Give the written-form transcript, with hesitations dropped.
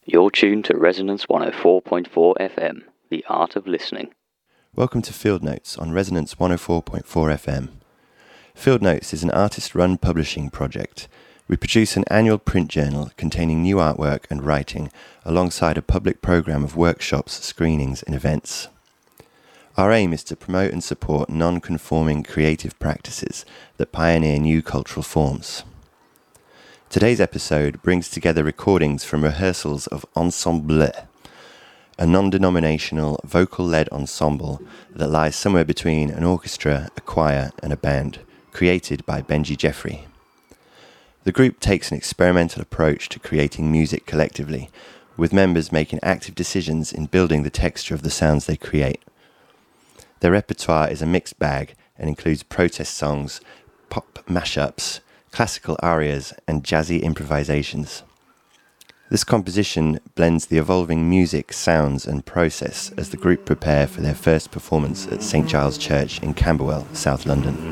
You're tuned to Resonance 104.4 FM, the art of listening. Welcome to Field Notes on Resonance 104.4 FM. Field Notes is an artist-run publishing project. We produce an annual print journal containing new artwork and writing alongside a public programme of workshops, screenings and events. Our aim is to promote and support non-conforming creative practices that pioneer new cultural forms. Today's episode brings together recordings from rehearsals of Ensemble, a non-denominational vocal-led ensemble that lies somewhere between an orchestra, a choir and a band, created by Benji Jeffrey. The group takes an experimental approach to creating music collectively, with members making active decisions in building the texture of the sounds they create. Their repertoire is a mixed bag and includes protest songs, pop mashups, classical arias and jazzy improvisations. This composition blends the evolving music, sounds and process as the group prepare for their first performance at St Giles Church in Camberwell, South London.